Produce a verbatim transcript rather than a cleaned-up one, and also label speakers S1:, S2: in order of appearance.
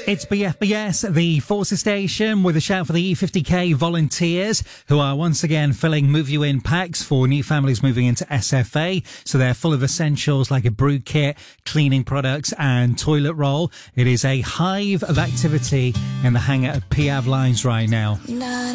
S1: It's B F B S, the Forces station, with a shout for the E fifty K volunteers who are once again filling Move You In packs for new families moving into S F A. So they're full of essentials like a brew kit, cleaning products and toilet roll. It is a hive of activity in the hangar at P A V Lines right now.